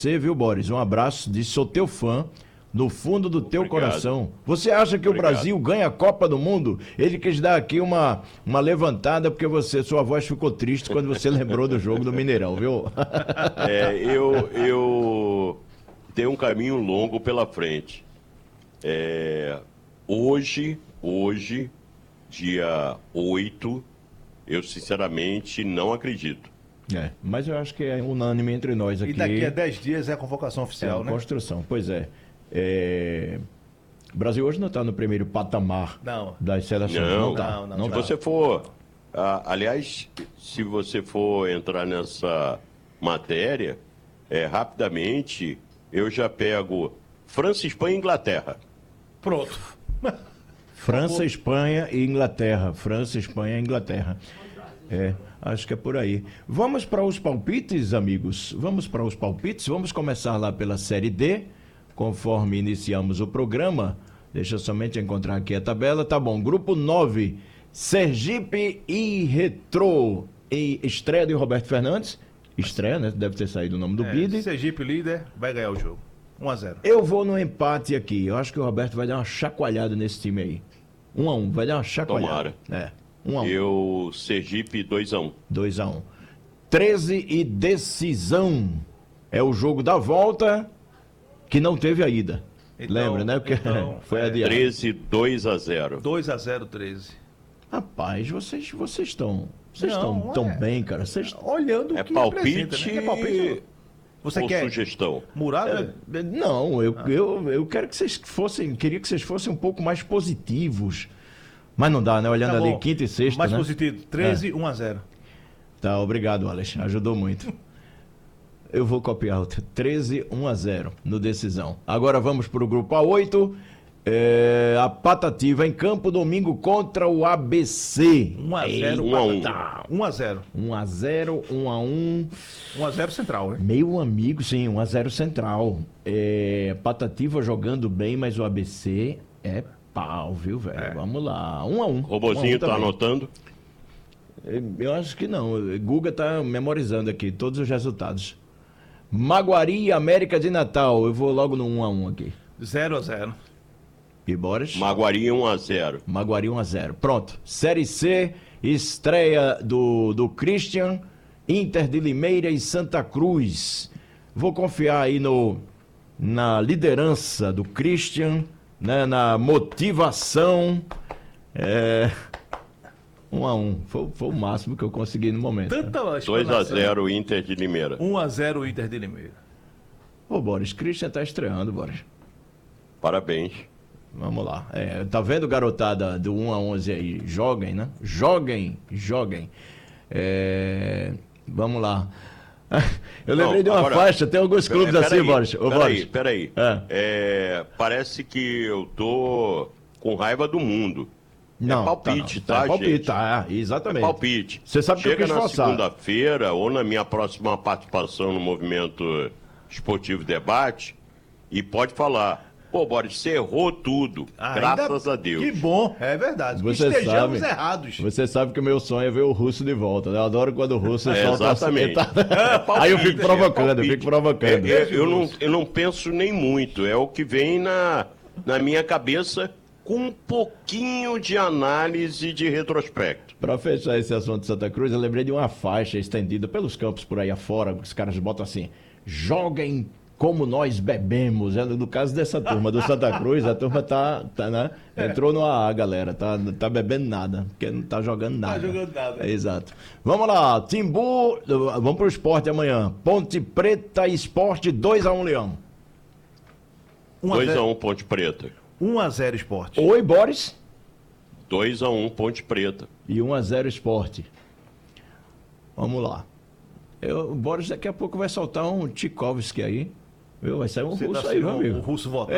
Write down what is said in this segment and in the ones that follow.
você, viu, Boris? Um abraço, disse, sou teu fã, no fundo do teu coração. Você acha que o Brasil ganha a Copa do Mundo? Ele quis dar aqui uma levantada, porque sua voz ficou triste quando você lembrou do jogo do Mineirão, viu? Eu tenho um caminho longo pela frente. Hoje, dia 8, eu sinceramente não acredito. Mas eu acho que é unânime entre nós aqui. E daqui a 10 dias é a convocação oficial, né? Construção, pois é. O Brasil hoje não está no primeiro patamar das seleções. Não está. Se você for... aliás, se você for entrar nessa matéria, rapidamente, eu já pego França, Espanha e Inglaterra. Pronto. França, Espanha e Inglaterra. França, Espanha e Inglaterra. Acho que é por aí. Vamos para os palpites, amigos? Vamos para os palpites? Vamos começar lá pela Série D, conforme iniciamos o programa. Deixa eu somente encontrar aqui a tabela. Tá bom, grupo 9, Sergipe e Retrô. E estreia de Roberto Fernandes. Estreia, né? Deve ter saído o nome do bid. Sergipe líder, vai ganhar o jogo. 1-0. Eu vou no empate aqui. Eu acho que o Roberto vai dar uma chacoalhada nesse time aí. 1-1, vai dar uma chacoalhada. Tomara. 1-1. Eu, Sergipe, 2-1. 2-1. 13 e decisão. É o jogo da volta que não teve a ida. Lembra, né? Porque foi adiado. 13, 2-0. 2-0, 13. Rapaz, vocês estão tão bem, cara. Vocês... Olhando o que palpite, né? É palpite. Você ou quer sugestão? Muralha? Não, eu quero que vocês queria que vocês fossem um pouco mais positivos. Mas não dá, né? Olhando ali quinta e sexta, mais né? positivo, 13, 1-0. Tá, obrigado, Alex. Ajudou muito. Eu vou copiar o 13, 1-0 no decisão. Agora vamos para o grupo A8. A Patativa em campo domingo contra o ABC. 1-0, 1-0. 1-0, 1-1. 1-0 Central, né? Meu amigo, sim, 1-0 Central. Patativa jogando bem, mas o ABC é pau, viu, velho? Vamos lá. 1-1. Robozinho tá anotando? Eu acho que não. Guga tá memorizando aqui todos os resultados. Maguari e América de Natal. Eu vou logo no 1-1 aqui. 0-0. E Boris? Maguari 1-0. Maguari 1-0. Pronto. Série C, estreia do Christian, Inter de Limeira e Santa Cruz. Vou confiar aí na liderança do Christian, né, na motivação. 1-1. Foi o máximo que eu consegui no momento. 2-0 Inter de Limeira. 1-0 Inter de Limeira. Ô, Boris, Christian tá estreando, Boris. Parabéns. Vamos lá. Tá vendo, garotada, do 1-11 aí? Joguem, né? Joguem. Vamos lá. Eu lembrei de uma faixa, tem alguns clubes assim, Boris. Peraí. Parece que eu tô com raiva do mundo. Não, palpite, tá, gente? Exatamente. Palpite. Você sabe que eu quis Chega na forçar. segunda-feira ou na minha próxima participação no Movimento Esportivo Debate e pode falar, pô, Boris, você errou tudo, graças a Deus. Que bom, é verdade. Estejamos errados. Você sabe que o meu sonho é ver o Russo de volta, né? Eu adoro quando o Russo solta exatamente. Aí eu fico provocando, Eu não penso nem muito, é o que vem na minha cabeça com um pouquinho de análise de retrospecto. Para fechar esse assunto de Santa Cruz, eu lembrei de uma faixa estendida pelos campos por aí afora, os caras botam assim, joguem como nós bebemos. No caso dessa turma do Santa Cruz, a turma tá né? Entrou no AA, galera, tá bebendo nada, porque não tá jogando nada. Tá jogando nada. Exato. Vamos lá, Timbu, vamos pro esporte amanhã. Ponte Preta Esporte 2-1 Leão. 2-1 Ponte Preta. 1-0 Esporte. Oi, Boris. 2-1 Ponte Preta. E 1-0 Esporte. Vamos lá. O Boris daqui a pouco vai soltar um Tchaikovsky aí. Viu? Vai sair um russo aí, meu amigo. O russo votando,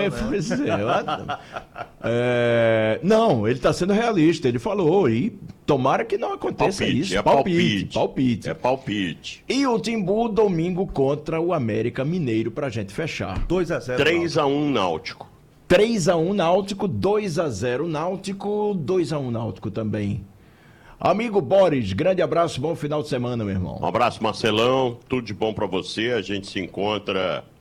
Não, ele está sendo realista. Ele falou, e tomara que não aconteça isso. Palpite. É palpite. E o Timbu, domingo, contra o América Mineiro, pra gente fechar. 2-0 3-1 Náutico. 3-1 Náutico, 2-0 Náutico, 2-1 Náutico também. Amigo Boris, grande abraço, bom final de semana, meu irmão. Um abraço, Marcelão, tudo de bom pra você. A gente se encontra